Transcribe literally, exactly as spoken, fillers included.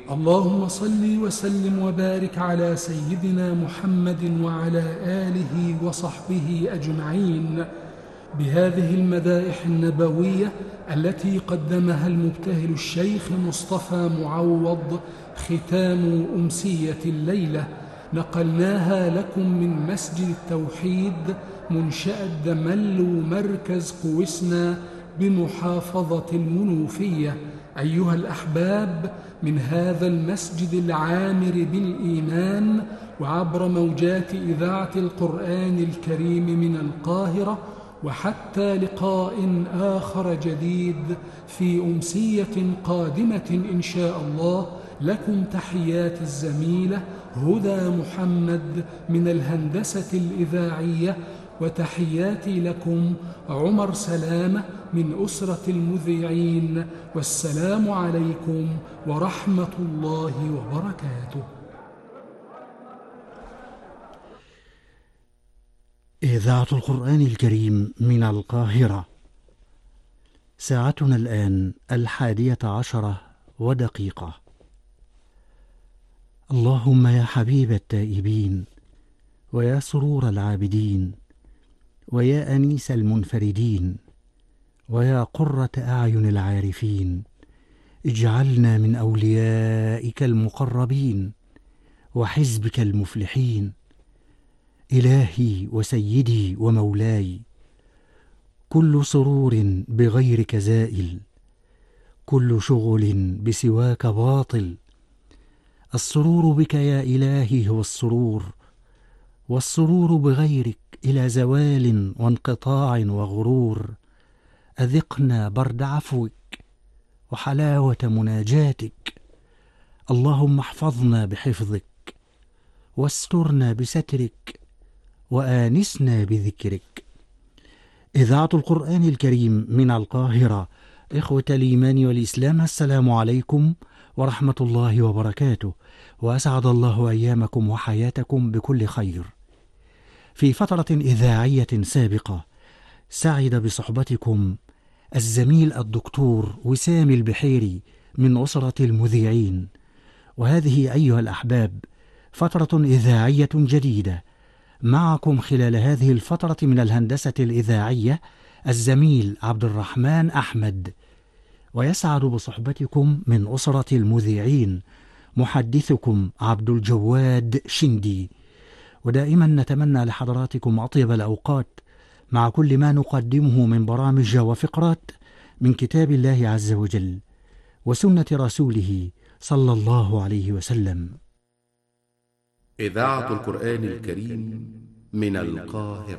اللهم صل وسلم وبارك على سيدنا محمد وعلى آله وصحبه أجمعين بهذه المدائح النبوية التي قدمها المبتهل الشيخ مصطفى معوض ختام أمسية الليلة، نقلناها لكم من مسجد التوحيد منشأة دملو مركز قوسنا بمحافظة المنوفية. أيها الأحباب، من هذا المسجد العامر بالإيمان وعبر موجات إذاعة القرآن الكريم من القاهرة، وحتى لقاء آخر جديد في أمسية قادمة إن شاء الله، لكم تحيات الزميلة هدى محمد من الهندسة الإذاعية، وتحياتي لكم عمر سلامة من أسرة المذيعين، والسلام عليكم ورحمة الله وبركاته. إذاعة القرآن الكريم من القاهرة. ساعتنا الآن الحادية عشرة ودقيقة. اللهم يا حبيب التائبين، ويا سرور العابدين، ويا أنيس المنفردين، ويا قرة أعين العارفين، اجعلنا من أوليائك المقربين وحزبك المفلحين. إلهي وسيدي ومولاي، كل سرور بغيرك زائل، كل شغل بسواك باطل. السرور بك يا إلهي هو السرور، والسرور بغيرك إلى زوال وانقطاع وغرور. أذقنا برد عفوك وحلاوة مناجاتك. اللهم احفظنا بحفظك، واسترنا بسترك، وآنسنا بذكرك. إذاعة القرآن الكريم من القاهرة. إخوة الإيمان والإسلام، السلام عليكم ورحمة الله وبركاته، وأسعد الله أيامكم وحياتكم بكل خير. في فترة إذاعية سابقة سعد بصحبتكم الزميل الدكتور وسام البحيري من أسرة المذيعين، وهذه أيها الأحباب فترة إذاعية جديدة. معكم خلال هذه الفترة من الهندسة الإذاعية الزميل عبد الرحمن أحمد، ويسعد بصحبتكم من أسرة المذيعين محدثكم عبد الجواد شندي. ودائما نتمنى لحضراتكم أطيب الأوقات مع كل ما نقدمه من برامج وفقرات من كتاب الله عز وجل وسنة رسوله صلى الله عليه وسلم. إذاعة القرآن الكريم من القاهرة.